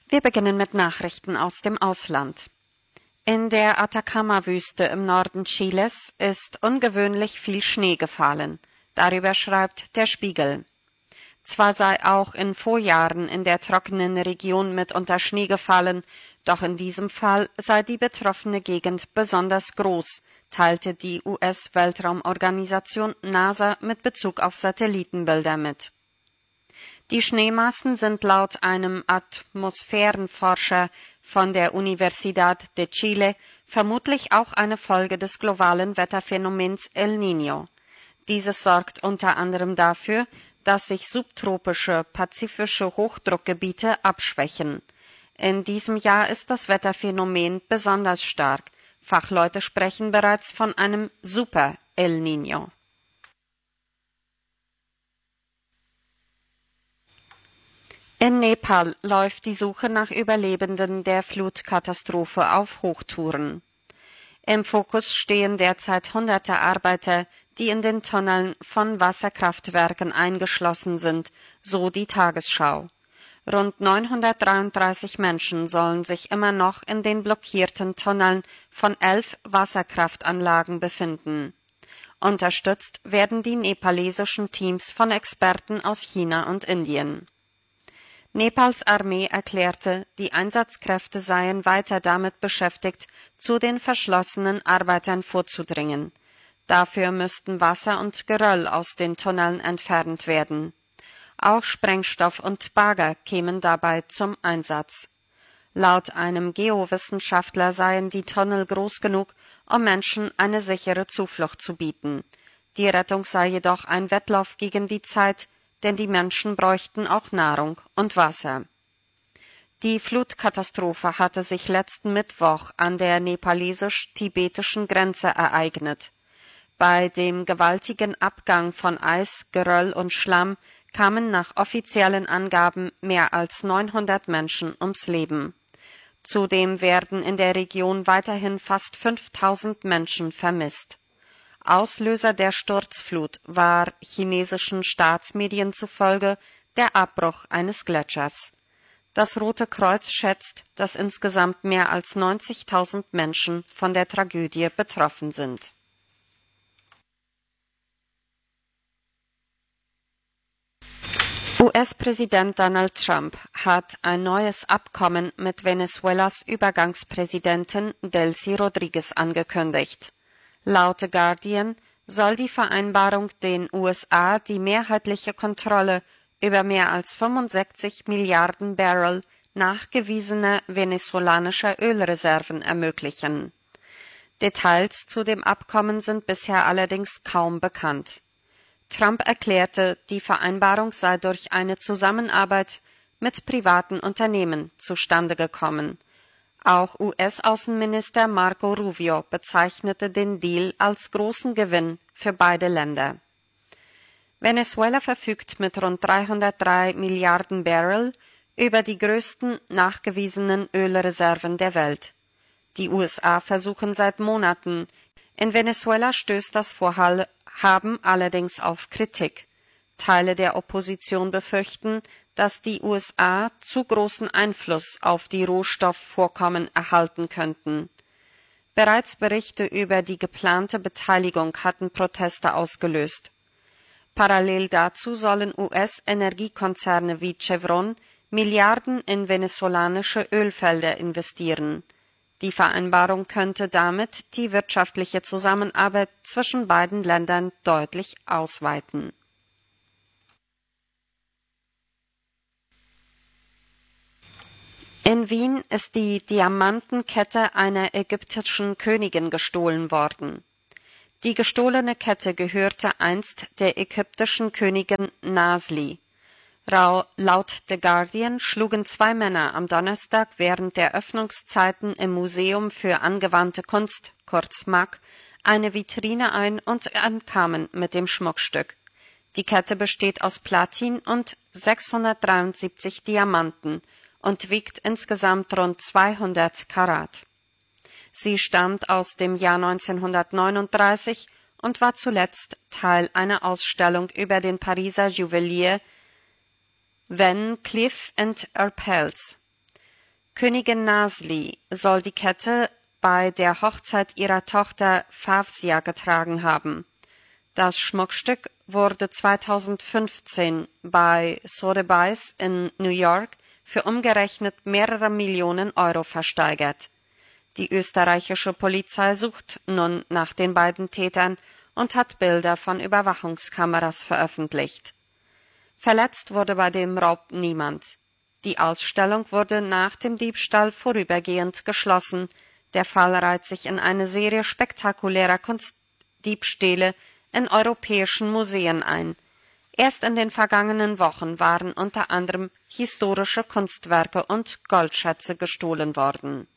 Wir beginnen mit Nachrichten aus dem Ausland. In der Atacama-Wüste im Norden Chiles ist ungewöhnlich viel Schnee gefallen. Darüber schreibt der Spiegel. Zwar sei auch in Vorjahren in der trockenen Region mitunter Schnee gefallen, doch in diesem Fall sei die betroffene Gegend besonders groß, teilte die US-Weltraumorganisation NASA mit Bezug auf Satellitenbilder mit. Die Schneemassen sind laut einem Atmosphärenforscher von der Universidad de Chile vermutlich auch eine Folge des globalen Wetterphänomens El Niño. Dieses sorgt unter anderem dafür, dass sich subtropische pazifische Hochdruckgebiete abschwächen. In diesem Jahr ist das Wetterphänomen besonders stark. Fachleute sprechen bereits von einem Super El Niño. In Nepal läuft die Suche nach Überlebenden der Flutkatastrophe auf Hochtouren. Im Fokus stehen derzeit hunderte Arbeiter, die in den Tunneln von Wasserkraftwerken eingeschlossen sind, so die Tagesschau. Rund 933 Menschen sollen sich immer noch in den blockierten Tunneln von 11 Wasserkraftanlagen befinden. Unterstützt werden die nepalesischen Teams von Experten aus China und Indien. Nepals Armee erklärte, die Einsatzkräfte seien weiter damit beschäftigt, zu den verschlossenen Arbeitern vorzudringen. Dafür müssten Wasser und Geröll aus den Tunneln entfernt werden. Auch Sprengstoff und Bagger kämen dabei zum Einsatz. Laut einem Geowissenschaftler seien die Tunnel groß genug, um Menschen eine sichere Zuflucht zu bieten. Die Rettung sei jedoch ein Wettlauf gegen die Zeit, denn die Menschen bräuchten auch Nahrung und Wasser. Die Flutkatastrophe hatte sich letzten Mittwoch an der nepalesisch-tibetischen Grenze ereignet. Bei dem gewaltigen Abgang von Eis, Geröll und Schlamm kamen nach offiziellen Angaben mehr als 900 Menschen ums Leben. Zudem werden in der Region weiterhin fast 5000 Menschen vermisst. Auslöser der Sturzflut war chinesischen Staatsmedien zufolge der Abbruch eines Gletschers. Das Rote Kreuz schätzt, dass insgesamt mehr als 90.000 Menschen von der Tragödie betroffen sind. US-Präsident Donald Trump hat ein neues Abkommen mit Venezuelas Übergangspräsidentin Delcy Rodríguez angekündigt. Laut The Guardian soll die Vereinbarung den USA die mehrheitliche Kontrolle über mehr als 65 Milliarden Barrel nachgewiesener venezolanischer Ölreserven ermöglichen. Details zu dem Abkommen sind bisher allerdings kaum bekannt. Trump erklärte, die Vereinbarung sei durch eine Zusammenarbeit mit privaten Unternehmen zustande gekommen. Auch US-Außenminister Marco Rubio bezeichnete den Deal als großen Gewinn für beide Länder. Venezuela verfügt mit rund 303 Milliarden Barrel über die größten nachgewiesenen Ölreserven der Welt. Die USA versuchen seit Monaten. In Venezuela stößt das Vorhaben allerdings auf Kritik. Teile der Opposition befürchten, dass die USA zu großen Einfluss auf die Rohstoffvorkommen erhalten könnten. Bereits Berichte über die geplante Beteiligung hatten Proteste ausgelöst. Parallel dazu sollen US-Energiekonzerne wie Chevron Milliarden in venezolanische Ölfelder investieren. Die Vereinbarung könnte damit die wirtschaftliche Zusammenarbeit zwischen beiden Ländern deutlich ausweiten. In Wien ist die Diamantenkette einer ägyptischen Königin gestohlen worden. Die gestohlene Kette gehörte einst der ägyptischen Königin Nasli. Laut The Guardian schlugen 2 Männer am Donnerstag während der Öffnungszeiten im Museum für angewandte Kunst, kurz MAK, eine Vitrine ein und entkamen mit dem Schmuckstück. Die Kette besteht aus Platin und 673 Diamanten und wiegt insgesamt rund 200 Karat. Sie stammt aus dem Jahr 1939 und war zuletzt Teil einer Ausstellung über den Pariser Juwelier Van Cleef & Arpels. Königin Nasli soll die Kette bei der Hochzeit ihrer Tochter Fawzia getragen haben. Das Schmuckstück wurde 2015 bei Sotheby's in New York für umgerechnet mehrere Millionen Euro versteigert. Die österreichische Polizei sucht nun nach den beiden Tätern und hat Bilder von Überwachungskameras veröffentlicht. Verletzt wurde bei dem Raub niemand. Die Ausstellung wurde nach dem Diebstahl vorübergehend geschlossen. Der Fall reiht sich in eine Serie spektakulärer Kunstdiebstähle in europäischen Museen ein. Erst in den vergangenen Wochen waren unter anderem historische Kunstwerke und Goldschätze gestohlen worden.